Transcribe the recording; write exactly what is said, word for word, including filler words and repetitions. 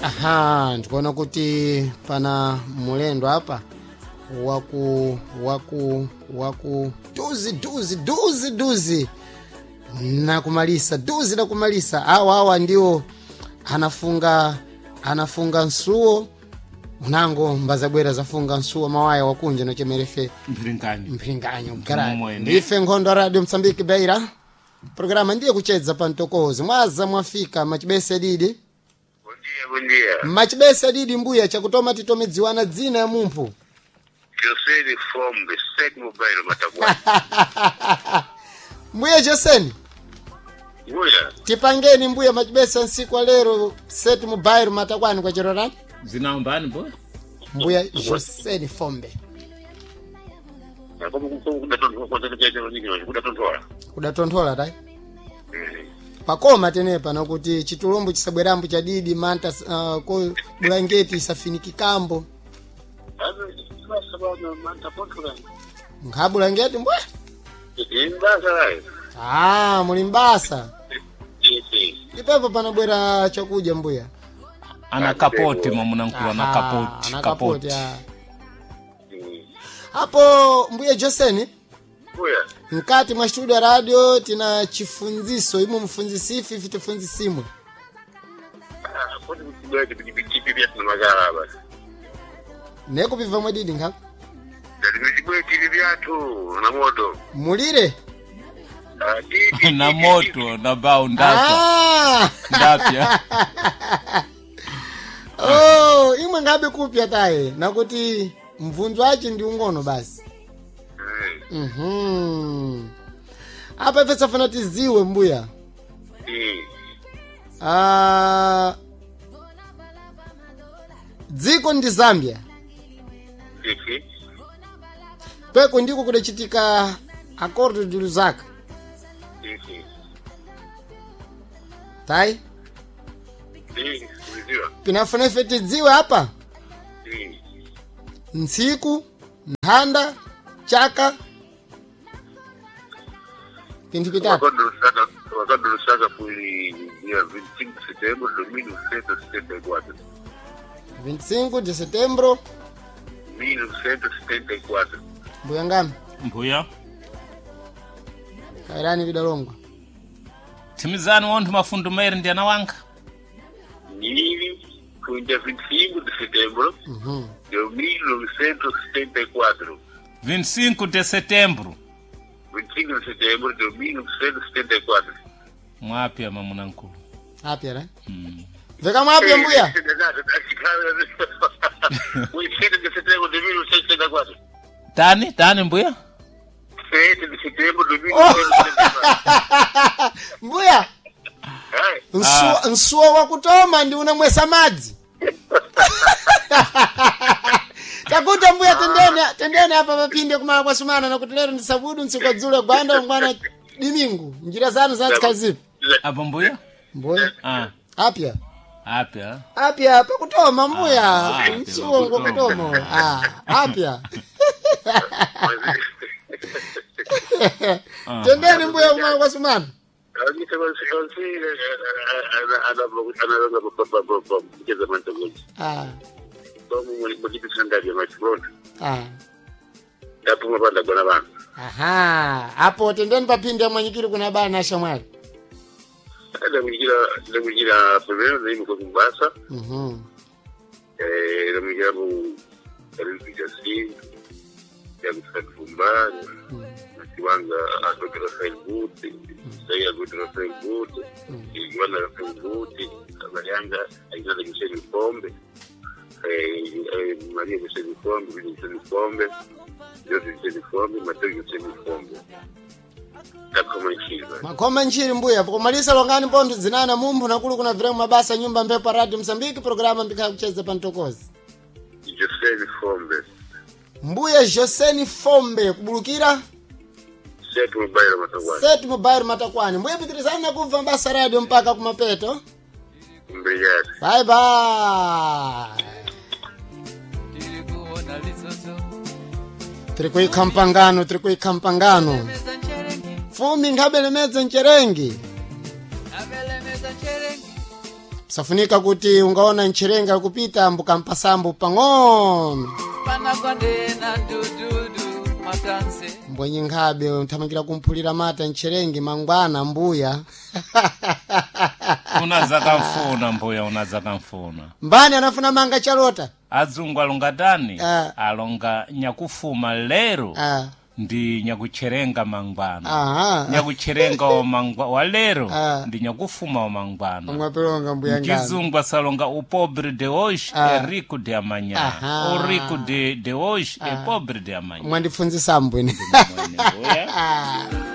Aha, ndikuona kuti pana mulendo hapa waku waku waku duzi duzi duzi duzi na kumalisa duzi na kumalisa. Hawa hawa ndio anafunga anafunga nsuo unango mbazabwera zafunga nsuo mawaya wakunje no chemerefe mpiringanyo mpiringanyo mkarani ndife Nkhondo Radio Msambiki Beira. Programa ndiye kucheza pantokozi mwaza mwafika machibese didi. Bundia. Machibese didi mbuya chakutoma titomedziwana dzina ya mumpu. Joseni Fombe Set Mobile Matakwa. Mbuya Joseni. Mbuya. Tipangeni mbuya machibese nsiku lero Set Mobile Matakwani kwa chirorani. Zinaombani mbuya? Mbuya Joseni Fombe. Kudatontola tai? Pakoma tenepa na kuti chitulombo chisabwerambo cha didi manta uh, ko bulangeti isafiniki kambo. Ngabulangeti mbwe? Ah, mulimbasa. Ipepo panabwera chakuja mbuya. Ana kapoti mamuna nkula na kapoti. Ana kapoti ya. Hapo mbuya Joseni? Mbuya. Mkati mwa studio radio tina chifunziso imu mfunzisifi vitufunzisimwe. Ah, kodi mtibuya kipitipipi pia tunamagala hapa. Neko piva mwadidi ngako? Dadi mtibuya kipitipi tu na moto. Mulire? Na moto na bao ndapya. Ah! Ndapya. Oh, imwe ngabe kupya tae na kuti mvunzo achi ndi ungono basi. Mhm. Apa pesa fana tiziwe mbuya. Mm. Ah. Dziko ndi Zambia. Ifi. Peko ndiko kudachitika Acordo de Lusaka. Ifi. Tai? Mm. Uliziwa. Pinafuna feti dziwe hapa? Mm. Nsiku, nhanda, chaka. Kintu kitatu. Wakati Lusaka, wakati Lusaka fui ya vinte e cinco de setembro de mil novecentos e setenta e quatro. vinte e cinco de setembro mil novecentos e setenta e quatro. mbuya ngami? Mbuya. Kairani vidalongwa. Timizani wontu mafundu meiri ndi anawanga. Nili kuingia vinte e cinco de setembro Mhm. de mil novecentos e setenta e quatro. vinte e cinco de setembro. vinte e cinco de setembro de mil novecentos e setenta e quatro. Mwapya mamuna nkulu. Apya ra? Mm. Veka mwapya mbuya? vinte e cinco de setembro de mil novecentos e setenta e quatro. Tani, tani mbuya? sete de setembro de mil novecentos e setenta e quatro. Mbuya? Hai. Nsuo, nsuo wakutoma ndi unamwesa madzi. Takuta mbuya tendene, tendene hapa papinde kumala kwa sumana na kuti lero ndisabudu nsikadzule gwanda mwana dimingu. Njira zanu zazikazipi. Apo mbuya? Mbuya? Ah. Apya? Apya. Apya pakutoma mbuya. Ah, Nsuo ngokutoma. Ah, apya. Tendene mbuya kumala kwa sumana. Alita konsi ana ana ana baba keza mantogoji. Ah. Tomu mwali kitu sandaji ya machibona. Ah. Dapo mabanda gona bana. Aha, hapo tendeni papinde mwanyikiri kuna bana na shamwali. Ada mwijira, ada mwijira primero na imo kwa Mombasa. Mhm. Eh, ada mwijira mu Karibu Jasini. Ya msaki Fumbani. Kiwanga atoke Rafael Buti. Saya atoke Rafael Buti. Kiwanga Rafael Buti. Marianga, aizada Giseni Pombe. Eh, Maria Giseni Pombe, Vini Giseni Pombe. Jose Giseni Pombe, Mateo Giseni Pombe. Takoma nchiri. Makoma nchiri mbuya, kumalisa longani pondu zinana mumbu na kulu kuna viremu mabasa nyumba mpepa Radio Msambiki programa mpika kucheza pantokozi. Joseni Pombe. Mbuya Joseni Fombe kubulukira Set Mobile Matakwani. Set Mobile Matakwani. Mbuya pitirizana na kuva mbasa radio mpaka kumapeto. Obrigado. Bye bye. Trikui kampangano, trikui kampangano. Fumi ngabele meza ncherengi. safunika kuti ungaona ncherenga kupita mbukampasambu pang'ono panagwadena dududu matanse mbwenye nkhabe uthamangira kumphulira mata ncherenge mangwana mbuya unazakamfuna mbuya unazakamfuna mbani anafuna manga chalota adzungu alongatani Ah. alonga nyakufuma lero ah ndi nyakucherenga mangwana aha nyakucherenga wa mangwa wa lero Ah. ndi nyakufuma wa mangwana mwapelonga mbuya ngana Kizungu asalonga o pobre de hoje Ah. é rico de amanhã. Aham. O rico de, de hoje é pobre de amanhã. mwandifunzisa mbwene Mwene, boya. ah